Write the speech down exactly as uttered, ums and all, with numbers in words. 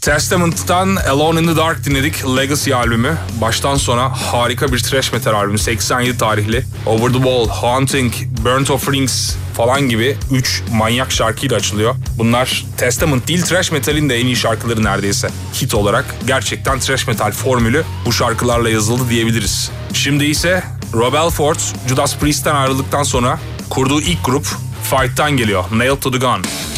Testament'tan Alone in the Dark dinledik. Legacy albümü. Baştan sona harika bir thrash metal albümü. seksen yedi tarihli. Over the Wall, Haunting, Burnt Offerings falan gibi üç manyak şarkıyla açılıyor. Bunlar Testament değil, thrash metalin de en iyi şarkıları neredeyse. Hit olarak gerçekten thrash metal formülü bu şarkılarla yazıldı diyebiliriz. Şimdi ise Rob Halford, Judas Priest'ten ayrıldıktan sonra kurduğu ilk grup Fight'tan geliyor. Nailed to the Gun.